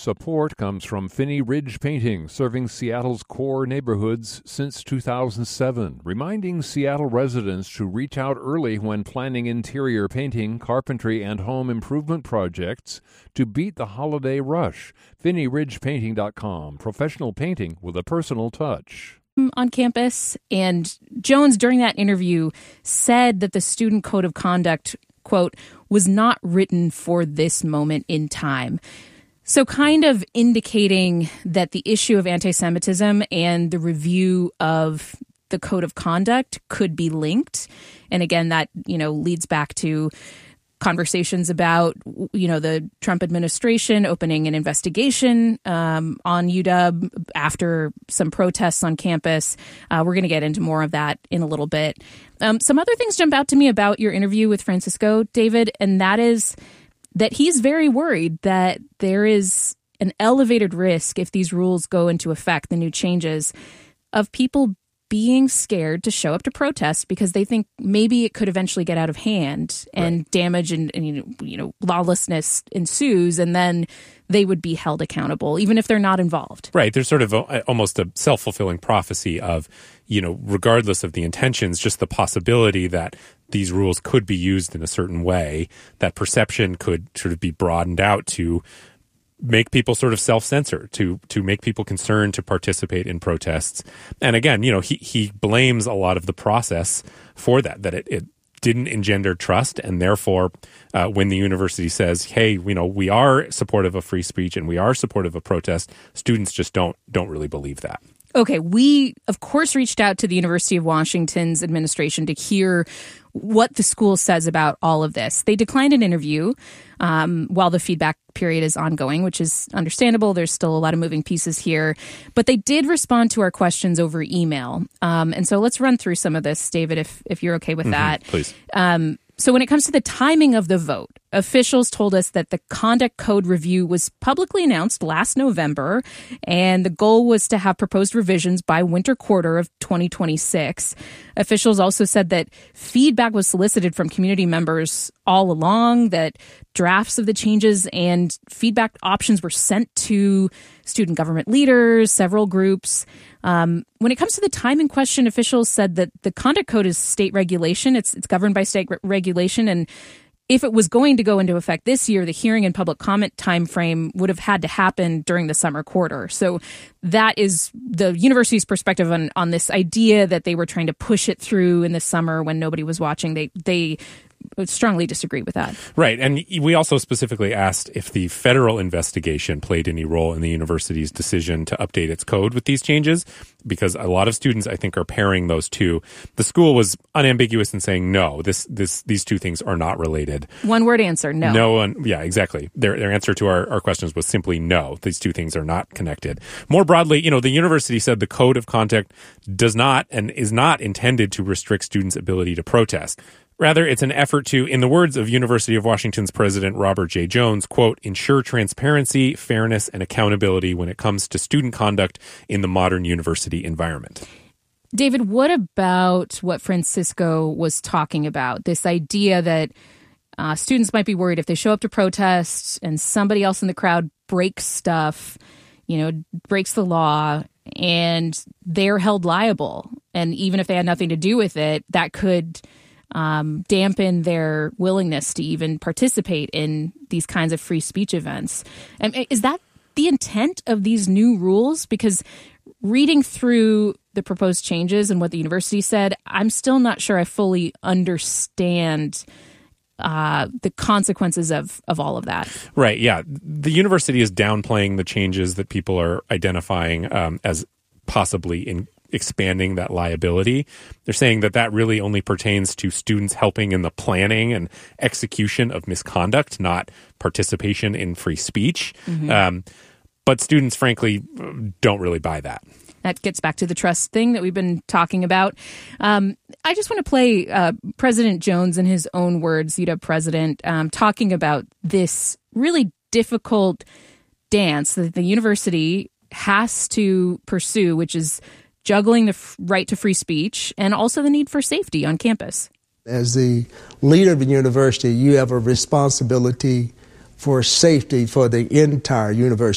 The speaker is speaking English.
Support comes from Finney Ridge Painting, serving Seattle's core neighborhoods since 2007, reminding Seattle residents to reach out early when planning interior painting, carpentry, and home improvement projects to beat the holiday rush. FinneyRidgePainting.com, professional painting with a personal touch. On campus, and Jones, during that interview, said that the student code of conduct, quote, was not written for this moment in time. So kind of indicating that the issue of anti-Semitism and the review of the code of conduct could be linked. And again, that, leads back to conversations about, the Trump administration opening an investigation on UW after some protests on campus. We're going to get into more of that in a little bit. Some other things jump out to me about your interview with Francisco, David, and that is that he's very worried that there is an elevated risk if these rules go into effect, the new changes, of people being scared to show up to protest because they think maybe it could eventually get out of hand and damage and lawlessness ensues, and then they would be held accountable, even if they're not involved. Right. There's sort of almost a self-fulfilling prophecy of, regardless of the intentions, just the possibility that these rules could be used in a certain way, that perception could sort of be broadened out to make people sort of self-censor, to make people concerned to participate in protests. And again, he blames a lot of the process for that it didn't engender trust. And therefore, when the university says, hey, we are supportive of free speech and we are supportive of protest, students just don't really believe that. Okay, we, of course, reached out to the University of Washington's administration to hear what the school says about all of this. They declined an interview while the feedback period is ongoing, which is understandable. There's still a lot of moving pieces here. But they did respond to our questions over email. And so let's run through some of this, David, if you're okay with that. Please. So when it comes to the timing of the vote, officials told us that the conduct code review was publicly announced last November, and the goal was to have proposed revisions by winter quarter of 2026. Officials also said that feedback was solicited from community members all along, that drafts of the changes and feedback options were sent to student government leaders, several groups. When it comes to the timing question, officials said that the conduct code is state regulation. It's governed by state regulation. And if it was going to go into effect this year, the hearing and public comment timeframe would have had to happen during the summer quarter. So that is the university's perspective on this idea that they were trying to push it through in the summer when nobody was watching. They would strongly disagree with that. Right. And we also specifically asked if the federal investigation played any role in the university's decision to update its code with these changes, because a lot of students, I think, are pairing those two. The school was unambiguous in saying, no, these two things are not related. One word answer, no. No, yeah, exactly. Their answer to our questions was simply no. These two things are not connected. More broadly, the university said the code of conduct does not and is not intended to restrict students' ability to protest. Rather, it's an effort to, in the words of University of Washington's president Robert J. Jones, quote, ensure transparency, fairness, and accountability when it comes to student conduct in the modern university environment. David, what about what Francisco was talking about? This idea that students might be worried if they show up to protests and somebody else in the crowd breaks stuff, breaks the law, and they're held liable. And even if they had nothing to do with it, that could dampen their willingness to even participate in these kinds of free speech events. Is that the intent of these new rules? Because reading through the proposed changes and what the university said, I'm still not sure I fully understand the consequences of all of that. Right, yeah. The university is downplaying the changes that people are identifying as possibly expanding that liability. They're saying that really only pertains to students helping in the planning and execution of misconduct, not participation in free speech. Mm-hmm. But students, frankly, don't really buy that. That gets back to the trust thing that we've been talking about. I just want to play President Jones in his own words, UW president, talking about this really difficult dance that the university has to pursue, which is juggling the right to free speech and also the need for safety on campus. As the leader of the university, you have a responsibility for safety for the entire university.